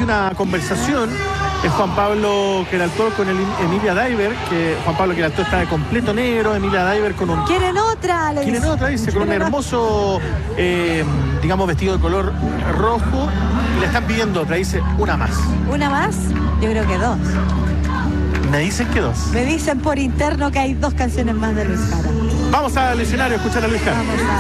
aquí una conversación. Es Juan Pablo Queraltó con Emilia Diver, que Juan Pablo Queraltó está de completo negro, Emilia Diver con un... ¿Quieren otra? ¿Quieren otra? Dice, con un hermoso, digamos, vestido de color rojo. Y le están pidiendo otra, dice, una más. ¿Una más? Yo creo que dos. Me dicen que dos. Me dicen por interno que hay dos canciones más de Luis Jara. Vamos al escenario a escuchar a Luis Jara. Vamos a